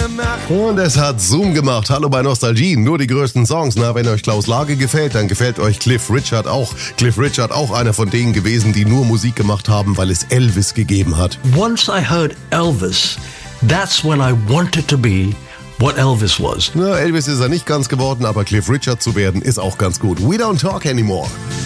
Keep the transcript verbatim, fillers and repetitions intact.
Nacht. Und es hat Zoom gemacht. Hallo bei Nostalgie. Nur die größten Songs. Na, wenn euch Klaus Lage gefällt, dann gefällt euch Cliff Richard auch. Cliff Richard auch einer von denen gewesen, die nur Musik gemacht haben, weil es Elvis gegeben hat. Once I heard Elvis, that's when I wanted to be what Elvis was. Na, Elvis ist er nicht ganz geworden, aber Cliff Richard zu werden ist auch ganz gut. We don't talk anymore.